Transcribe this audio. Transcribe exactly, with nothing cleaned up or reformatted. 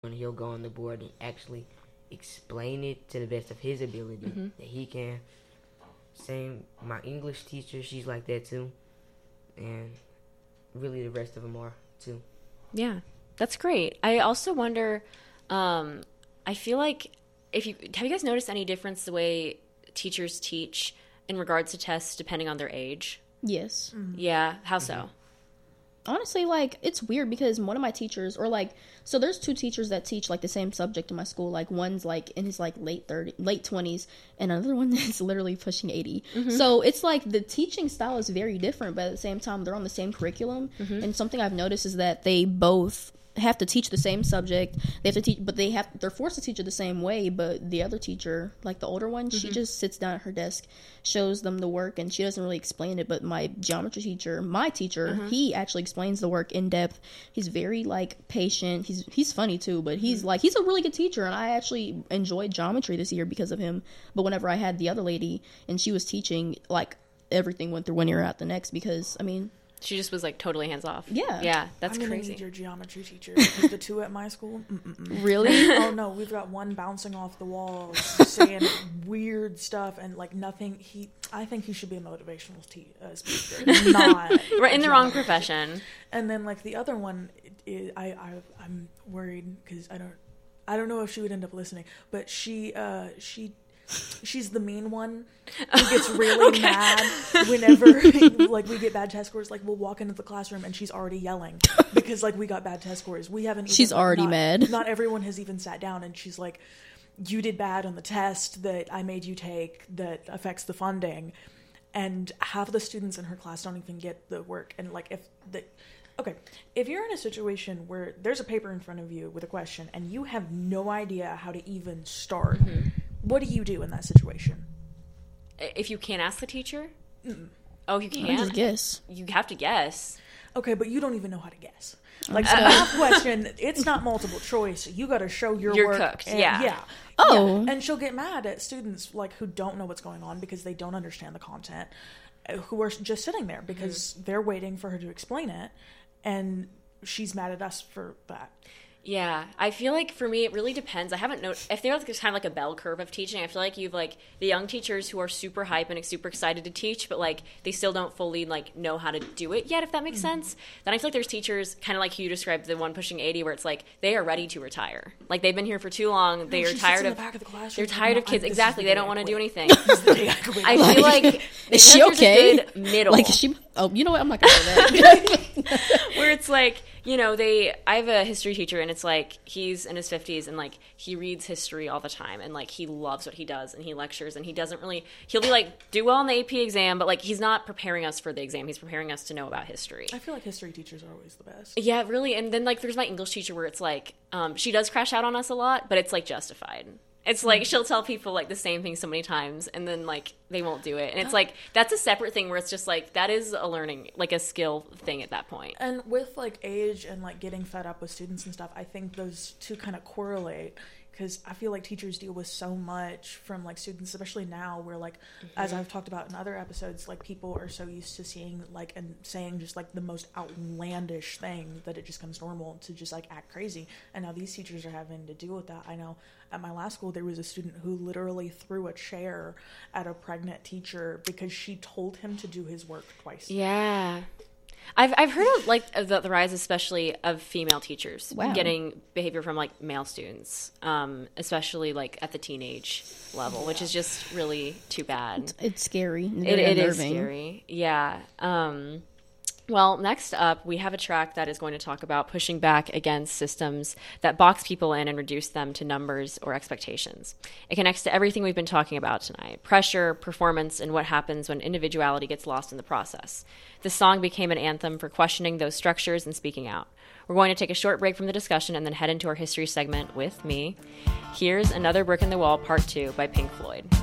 and he'll go on the board and actually explain it to the best of his ability mm-hmm. that he can. Same, my English teacher, she's like that too. And really the rest of them are too. Yeah, that's great. I also wonder, um, I feel like, if you have you guys noticed any difference the way teachers teach in regards to tests depending on their age? Yes. Mm-hmm. Yeah, how so? Mm-hmm. Honestly, like, it's weird because one of my teachers, or like, so there's two teachers that teach like the same subject in my school. Like, one's like in his like late thirties, late twenties, and another one is literally pushing eighty. Mm-hmm. So it's like the teaching style is very different, but at the same time, they're on the same curriculum. Mm-hmm. And something I've noticed is that they both have to teach the same subject. They have to teach, but they have they're forced to teach it the same way. But the other teacher, like the older one, mm-hmm. she just sits down at her desk, shows them the work, and she doesn't really explain it. But my geometry teacher, my teacher, mm-hmm. he actually explains the work in depth. He's very like patient. He's he's funny too, but he's mm-hmm. like he's a really good teacher, and I actually enjoyed geometry this year because of him. But whenever I had the other lady and she was teaching, like everything went through one ear out the next because I mean. She just was like totally hands off. Yeah, yeah, that's I'm gonna crazy. Need your geometry teacher because the two at my school. Mm-mm-mm. Really? Oh no, we've got one bouncing off the walls, saying weird stuff, and like nothing. He, I think he should be a motivational te- uh, speaker, not right in the wrong profession. And then like the other one, is, I, I, I'm worried because I don't, I don't know if she would end up listening, but she, uh, she. She's the mean one who gets really okay. mad whenever like we get bad test scores. Like we'll walk into the classroom and she's already yelling because like we got bad test scores. We haven't. Even, she's already not, mad. Not everyone has even sat down and she's like, "You did bad on the test that I made you take that affects the funding," and half of the students in her class don't even get the work. And like if the okay, if you're in a situation where there's a paper in front of you with a question and you have no idea how to even start. Mm-hmm. What do you do in that situation? If you can't ask the teacher? Mm. Oh, you can't? I just guess. You have to guess. Okay, but you don't even know how to guess. Like, a math question, it's not multiple choice. You got to show your You're work. You're cooked, and, yeah. Yeah. Oh. Yeah. And she'll get mad at students, like, who don't know what's going on because they don't understand the content, who are just sitting there because mm-hmm. they're waiting for her to explain it, and she's mad at us for that. Yeah, I feel like for me it really depends. I haven't known if there's kind of like a bell curve of teaching. I feel like you've like the young teachers who are super hype and super excited to teach, but like they still don't fully like know how to do it yet. If that makes mm-hmm. sense. Then I feel like there's teachers kind of like you described, the one pushing eighty, where it's like they are ready to retire. Like they've been here for too long. They no, are tired of. The back of the classroom. They're tired of kids. Exactly. They don't want to do anything. I, I feel like is she okay? A good middle. Like is she? Oh, you know what? I'm not gonna say that. Where it's like. You know, they. I have a history teacher, and it's like he's in his fifties, and like he reads history all the time, and like he loves what he does, and he lectures, and he doesn't really. He'll be like do well on the A P exam, but like he's not preparing us for the exam. He's preparing us to know about history. I feel like history teachers are always the best. Yeah, really. And then like there's my English teacher, where it's like um, she does crash out on us a lot, but it's like justified. It's like she'll tell people like the same thing so many times and then like they won't do it. And it's like that's a separate thing where it's just like that is a learning, like a skill thing at that point. And with like age and like getting fed up with students and stuff, I think those two kind of correlate because I feel like teachers deal with so much from like students, especially now where like mm-hmm. as I've talked about in other episodes, like people are so used to seeing like and saying just like the most outlandish thing that it just comes normal to just like act crazy. And now these teachers are having to deal with that. I know at my last school there was a student who literally threw a chair at a pregnant teacher because she told him to do his work twice. Yeah. I've I've heard of like the, the rise, especially of female teachers wow. getting behavior from like male students, um, especially like at the teenage level, yeah. which is just really too bad. It's, it's scary. It, it is scary. Yeah. Um, well, next up, we have a track that is going to talk about pushing back against systems that box people in and reduce them to numbers or expectations. It connects to everything we've been talking about tonight: pressure, performance, and what happens when individuality gets lost in the process. This song became an anthem for questioning those structures and speaking out. We're going to take a short break from the discussion and then head into our history segment with me. Here's Another Brick in the Wall, Part two by Pink Floyd.